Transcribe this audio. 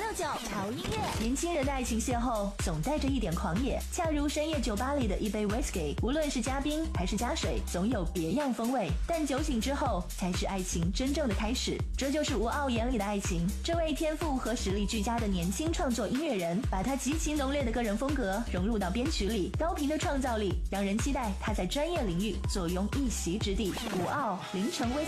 潮音乐。 年轻人的爱情邂逅总带着一点狂野，恰如深夜酒吧里的一杯 whisky， 无论是加冰还是加水，总有别样风味。但酒醒之后，才是爱情真正的开始。这就是吴傲眼里的爱情。这位天赋和实力俱佳的年轻创作音乐人，把他极其浓烈的个人风格融入到编曲里，高频的创造力让人期待他在专业领域坐拥一席之地。吴傲，凌晨微